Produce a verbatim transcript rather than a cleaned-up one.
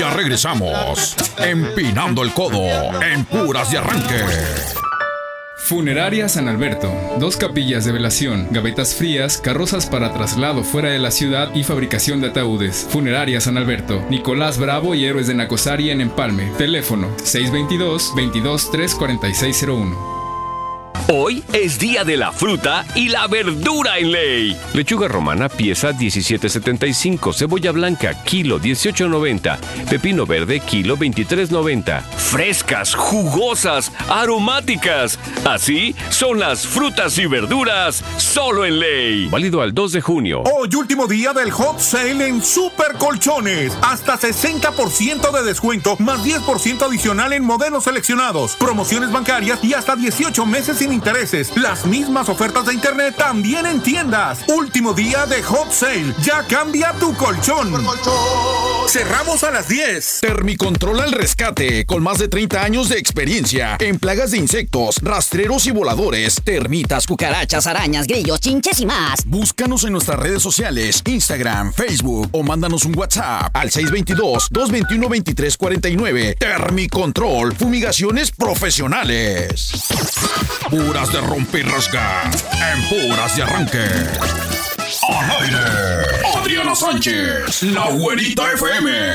Ya regresamos. Empinando el codo en Puras de Arranque. Funeraria San Alberto. Dos capillas de velación, gavetas frías, carrozas para traslado fuera de la ciudad y fabricación de ataúdes. Funeraria San Alberto. Nicolás Bravo y Héroes de Nacosari en Empalme. Teléfono seis dos dos, veintidós, tres cuarenta y seis cero uno. Hoy es día de la fruta y la verdura en Ley. Lechuga romana pieza diecisiete setenta y cinco, cebolla blanca kilo dieciocho noventa, pepino verde kilo veintitrés noventa. Frescas, jugosas, aromáticas. Así son las frutas y verduras solo en Ley. Válido al dos de junio. Hoy último día del hot sale en Super Colchones. Hasta sesenta por ciento de descuento más diez por ciento adicional en modelos seleccionados, promociones bancarias y hasta dieciocho meses sin intereses. Las mismas ofertas de internet también en tiendas. Último día de hot sale. Ya cambia tu colchón. Cerramos a las diez. Termicontrol al rescate, con más de treinta años de experiencia en plagas de insectos, rastreros y voladores, termitas, cucarachas, arañas, grillos, chinches y más. Búscanos en nuestras redes sociales, Instagram, Facebook o mándanos un WhatsApp al seis dos dos, dos dos uno, dos tres cuatro nueve. Termicontrol, fumigaciones profesionales. Puras de romper y rasgar, en Puras de Arranque. Al aire, Adriana Sánchez, la güerita F M.